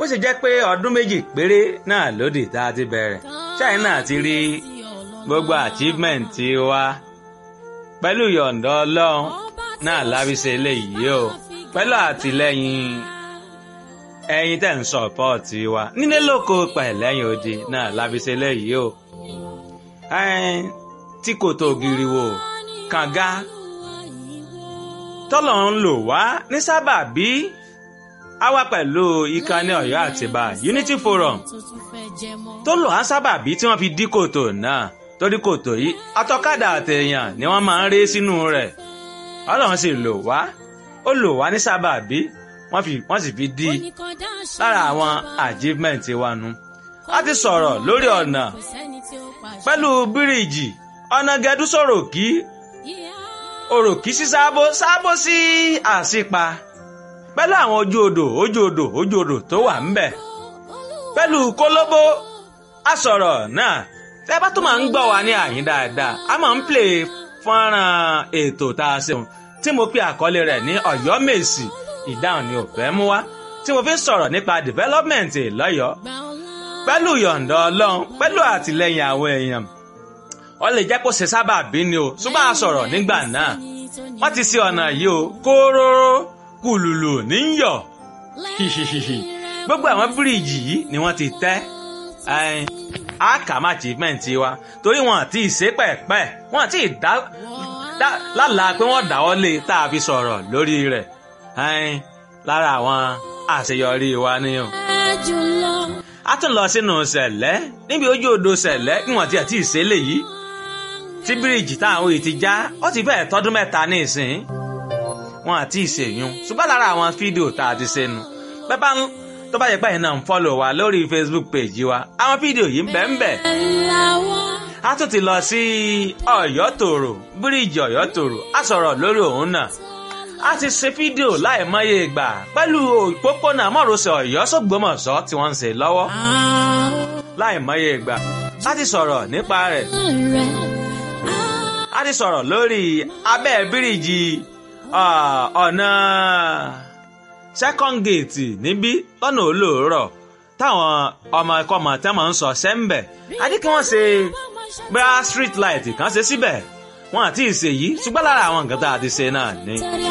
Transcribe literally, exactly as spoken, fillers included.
bó ṣe jẹ́ pé ọdún méjì péré náà lódì tá a ti bẹ̀rẹ̀ China ti rí gbogbo achievement wa pẹ̀lú yọ̀ǹda Ọlọ́run náà lábísẹ̀ eléyìí o pẹ̀lú àtìlẹ́yìn ẹ̀yin tẹ̀ ń sọ̀pọ̀tì wa nílé lóko pẹ̀lẹ́yìn odi náà lábísẹ̀ eléyìí o tí kò tó gírí wo kànga tọ́lọ̀ ń lò wá ní sábàbí a wá pẹ̀lú ìkànnì Ọ̀yọ́ Àtìbà Unity Forum tó lò á sábàbí tí wọ́n fi dí kòtò náà torí kòtò yìí atọ́kadà àtẹ̀yàn ni wọ́n máa ń ré sínú rẹ̀ Ọlọ́run sì lò wá ó lò wá ní sábàbí wọ́n fi wọ́n sì fi dí lára àwọn achievement wa nu. a ti sọ̀rọ̀ lórí ọ̀nà pẹ̀lú bíríìjì ọ̀nà gẹ̀dú sọ̀rọ̀ kí òròkì sí sábó sábó sí àsìpa pẹ̀lú àwọn ojú odò ojú odò ojú odò tó wà ńbẹ̀ pẹ̀lú kólóbó a sọ̀rọ̀ náà tẹ́ bá tó máa ń gbọ́ wa ní àyín dáadáa a máa ń play fọ́nrán ètò tá a ṣe tí mo pe àkọlé rẹ̀ ní Ọ̀yọ́ Mèsì ìdáhùn ni ò fẹ́ mú wá tí mo fi sọ̀rọ̀ nípa development lọ́yọ̀ọ́ pẹ̀lú yọ̀ǹda Ọlọ́run pẹ̀lú àtìlẹ́yìn àwọn èèyàn ó lè jẹ́ kó ṣe sábàbí ni o ṣùgbọ́n a sọ̀rọ̀ nígbà náà wọ́n ti ṣe ọ̀nà yìí o kóróró kùlùlù níyọ̀ hihihihi gbogbo àwọn bíríìjì yìí ni wọ́n ti tẹ́ àkàmà achievement wa torí wọn àti ìṣe pẹ̀pẹ̀ wọn àti ìdá lálàá pé wọ́n dáwọ́ lé tá a fi sọ̀rọ̀ lórí rẹ̀ lára àwọn àṣeyọrí wa ni o. a tún lọ sínú Sẹ̀lẹ́ níbi ojú odò Sẹ̀lẹ́ níwọ̀n tí àti ìṣẹ̀lẹ̀ yìí tí bíríìjì táwọn òye ti já ó ti fẹ́ẹ̀ tọ́dún mẹ́ta ní ìsìn wọn àti ìṣèyún ṣùgbọ́n lára àwọn fídíò tá a ti ṣe nu pẹ́pà tó bá yẹ pé ẹ̀yin náà ń fọ́lọ̀ wa lórí Facebook page wa àwọn fídíò yìí ń bẹ ń bẹ. a tún ti lọ sí Ọ̀yọ́ Tòrò bíríìjì Ọ̀yọ́ Tòrò a sọ̀rọ̀ lórí òun náà a ti ṣe fídíò láìmọye ìgbà pẹ̀lú òpópónà márosẹ̀ Ọ̀yọ́ s'Ògbómọ̀ṣọ́ tí wọ́n ń ṣe lọ́wọ́ láìmọye ìgbà a ti sọ̀rọ̀ nípa rẹ̀ a ti sọ̀rọ̀ lórí abẹ́ bíríìjì ọ̀nà second gate níbí lọ́nà olóòrọ̀ táwọn ọmọ ẹ̀kọ́ ọmọ tẹ́ máa ń sọ sẹ́ńbẹ̀ a ní kí wọ́n ṣe bá street light kan ṣe síbẹ̀ wọn àti ìṣèyí ṣùgbọ́n lára àwọn nǹkan tá a ti ṣe náà ni.